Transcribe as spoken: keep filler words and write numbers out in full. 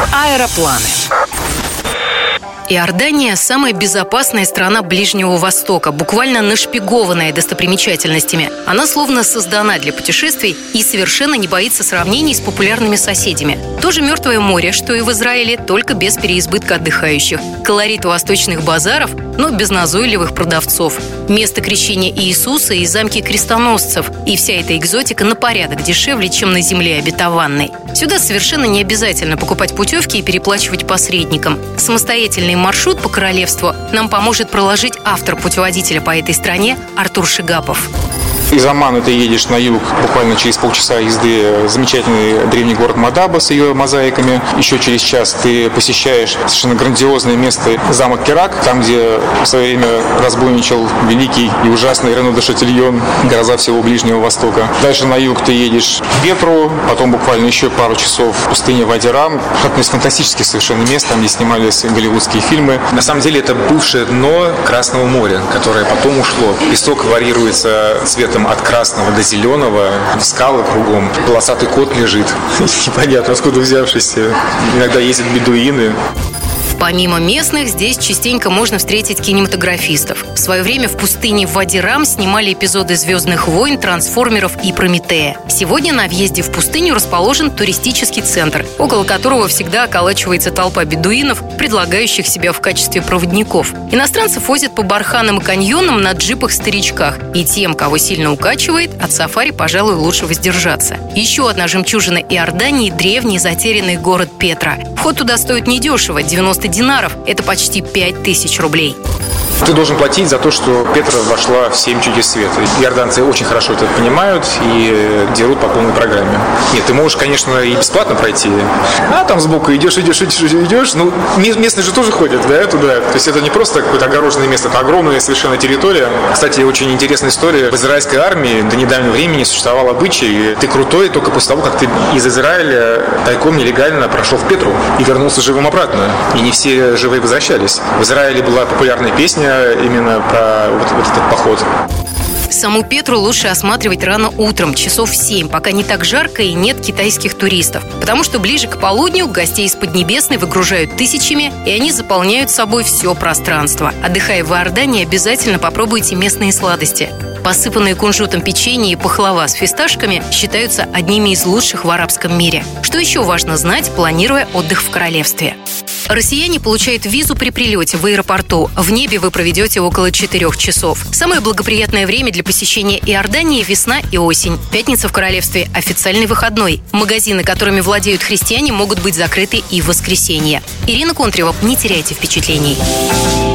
аэропланы. Иордания – самая безопасная страна Ближнего Востока, буквально нашпигованная достопримечательностями. Она словно создана для путешествий и совершенно не боится сравнений с популярными соседями. Тоже Мертвое море, что и в Израиле, только без переизбытка отдыхающих. Колорит восточных базаров, но без назойливых продавцов. Место крещения Иисуса и замки крестоносцев. И вся эта экзотика на порядок дешевле, чем на земле обетованной. Сюда совершенно не обязательно покупать путевки и переплачивать посредникам. Самостоятельный маршрут по королевству нам поможет проложить автор путеводителя по этой стране Артур Шигапов. Из Аммана ты едешь на юг, буквально через полчаса езды замечательный древний город Мадаба с ее мозаиками. Еще через час ты посещаешь совершенно грандиозное место замок Керак, там, где в свое время разбойничал великий и ужасный Рено де Шатильон, гроза всего Ближнего Востока. Дальше на юг ты едешь в Петру, потом буквально еще пару часов в пустыне Вади-Рам. Одно из фантастических совершенно мест, там, где снимались голливудские фильмы. На самом деле это бывшее дно Красного моря, которое потом ушло. Песок варьируется цветом от красного до зеленого, скалы кругом, полосатый кот лежит. Непонятно, откуда взявшийся. Иногда ездят бедуины. Помимо местных, здесь частенько можно встретить кинематографистов. В свое время в пустыне Вади-Рам снимали эпизоды «Звездных войн», «Трансформеров» и «Прометея». Сегодня на въезде в пустыню расположен туристический центр, около которого всегда околачивается толпа бедуинов, предлагающих себя в качестве проводников. Иностранцев возят по барханам и каньонам на джипах-старичках. И тем, кого сильно укачивает, от сафари, пожалуй, лучше воздержаться. Еще одна жемчужина Иордании – древний затерянный город Петра. Вход туда стоит недешево – девяносто динаров. Это почти пять тысяч рублей. Ты должен платить за то, что Петра вошла в семь чудес света. Иорданцы очень хорошо это понимают и дерут по полной программе. Нет, ты можешь, конечно, и бесплатно пройти, а там сбоку идешь, идешь, идешь, идешь. Ну, местные же тоже ходят, да, туда. То есть это не просто какое-то огороженное место, это огромная совершенно территория. Кстати, очень интересная история. В израильской армии до недавнего времени существовал обычай. Ты крутой только после того, как ты из Израиля тайком нелегально прошел в Петру и вернулся живым обратно. И не все живые возвращались. В Израиле была популярная песня именно про вот, вот этот поход. Саму Петру лучше осматривать рано утром, часов в семь, пока не так жарко и нет китайских туристов. Потому что ближе к полудню гостей из Поднебесной выгружают тысячами, и они заполняют собой все пространство. Отдыхая в Иордании, обязательно попробуйте местные сладости. Посыпанные кунжутом печенье и пахлава с фисташками считаются одними из лучших в арабском мире. Что еще важно знать, планируя отдых в королевстве? Россияне получают визу при прилете в аэропорту. В небе вы проведете около четырех часов. Самое благоприятное время для посещения Иордании – весна и осень. Пятница в королевстве – официальный выходной. Магазины, которыми владеют христиане, могут быть закрыты и в воскресенье. Ирина Контрева. Не теряйте впечатлений.